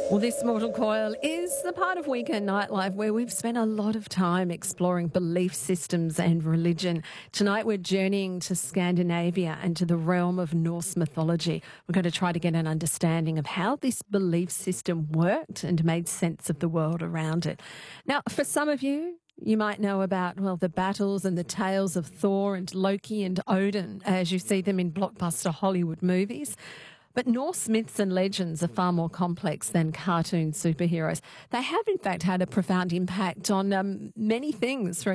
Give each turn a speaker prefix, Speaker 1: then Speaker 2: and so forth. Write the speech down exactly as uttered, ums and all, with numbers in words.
Speaker 1: Well, this Mortal Coil is the part of Weekend Nightlife where we've spent a lot of time exploring belief systems and religion. Tonight we're journeying to Scandinavia and to the realm of Norse mythology. We're going to try to get an understanding of how this belief system worked and made sense of the world around it. Now, for some of you, you might know about, well, the battles and the tales of Thor and Loki and Odin as you see them in blockbuster Hollywood movies. But Norse myths and legends are far more complex than cartoon superheroes. They have, in fact, had a profound impact on um, many things through